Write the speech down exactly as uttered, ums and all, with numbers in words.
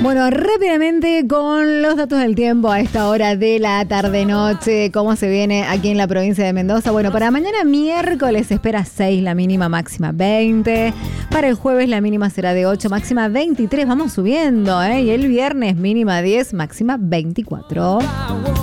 Bueno, rápidamente con los datos del tiempo a esta hora de la tarde-noche, cómo se viene aquí en la provincia de Mendoza. Bueno, para mañana miércoles se espera seis, la mínima máxima veinte. Para el jueves la mínima será de ocho, máxima veintitrés. Vamos subiendo, ¿eh? Y el viernes mínima diez, máxima veinticuatro.